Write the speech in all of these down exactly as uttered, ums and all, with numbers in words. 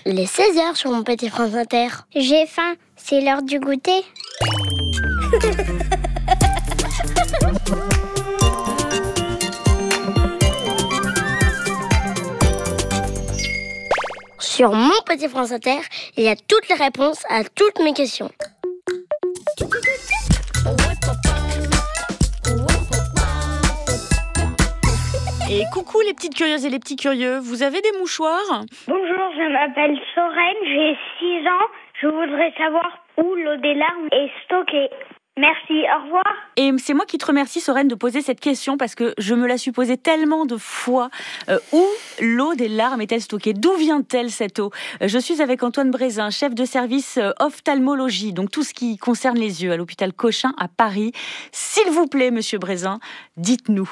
Il est seize heures sur mon petit France Inter. J'ai faim, c'est l'heure du goûter. Sur mon petit France Inter, il y a toutes les réponses à toutes mes questions. Et coucou les petites curieuses et les petits curieux, vous avez des mouchoirs ? Bonjour, je m'appelle Sorène, j'ai six ans. Je voudrais savoir où l'eau des larmes est stockée. Merci, au revoir. Et c'est moi qui te remercie, Sorène, de poser cette question parce que je me la suis posée tellement de fois. Euh, où l'eau des larmes est-elle stockée ? D'où vient-elle cette eau ? euh, Je suis avec Antoine Brézin, chef de service euh, ophtalmologie, donc tout ce qui concerne les yeux à l'hôpital Cochin à Paris. S'il vous plaît, monsieur Brézin, dites-nous.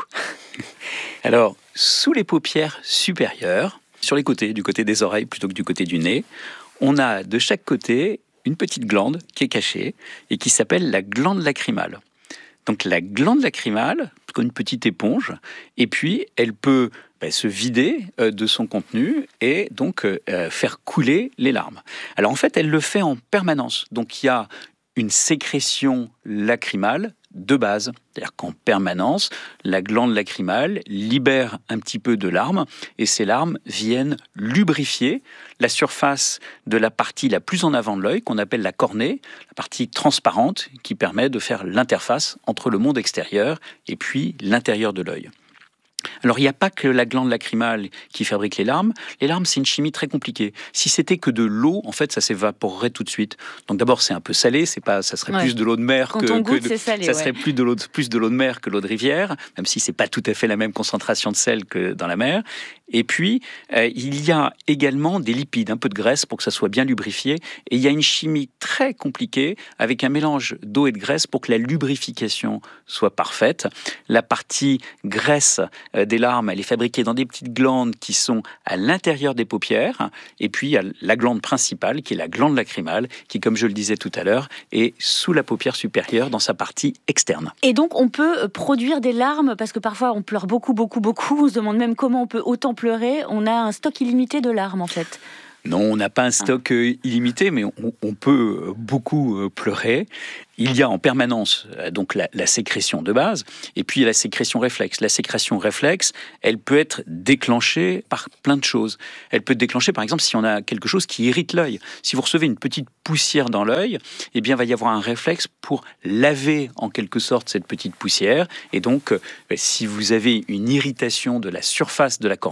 Alors, sous les paupières supérieures, sur les côtés, du côté des oreilles plutôt que du côté du nez, on a de chaque côté une petite glande qui est cachée et qui s'appelle la glande lacrymale. Donc la glande lacrymale, comme une petite éponge, et puis elle peut bah, se vider euh, de son contenu et donc euh, faire couler les larmes. Alors en fait, elle le fait en permanence. Donc il y a une sécrétion lacrymale de base. C'est-à-dire qu'en permanence, la glande lacrymale libère un petit peu de larmes et ces larmes viennent lubrifier la surface de la partie la plus en avant de l'œil, qu'on appelle la cornée, la partie transparente qui permet de faire l'interface entre le monde extérieur et puis l'intérieur de l'œil. Alors, il n'y a pas que la glande lacrymale qui fabrique les larmes. Les larmes, c'est une chimie très compliquée. Si c'était que de l'eau, en fait, ça s'évaporerait tout de suite. Donc, d'abord, c'est un peu salé. C'est pas, ça serait ouais. plus de l'eau de mer Quand que, on goûte, que de, c'est salé, ça ouais. serait plus de l'eau de, plus de l'eau de mer que l'eau de rivière, même si c'est pas tout à fait la même concentration de sel que dans la mer. Et puis, euh, il y a également des lipides, un peu de graisse pour que ça soit bien lubrifié. Et il y a une chimie très compliquée avec un mélange d'eau et de graisse pour que la lubrification soit parfaite. La partie graisse euh, des larmes, elle est fabriquée dans des petites glandes qui sont à l'intérieur des paupières. Et puis, il y a la glande principale, qui est la glande lacrymale, qui, comme je le disais tout à l'heure, est sous la paupière supérieure dans sa partie externe. Et donc, on peut produire des larmes, parce que parfois, on pleure beaucoup, beaucoup, beaucoup. On se demande même comment on peut autant pleurer. On a un stock illimité de larmes, en fait. Non, on n'a pas un stock ah. illimité, mais on, on peut beaucoup pleurer. Il y a en permanence donc la, la sécrétion de base, et puis la sécrétion réflexe. La sécrétion réflexe, elle peut être déclenchée par plein de choses. Elle peut être déclenchée, par exemple, si on a quelque chose qui irrite l'œil. Si vous recevez une petite poussière dans l'œil, eh bien, il va y avoir un réflexe pour laver en quelque sorte cette petite poussière. Et donc, si vous avez une irritation de la surface de la cornée,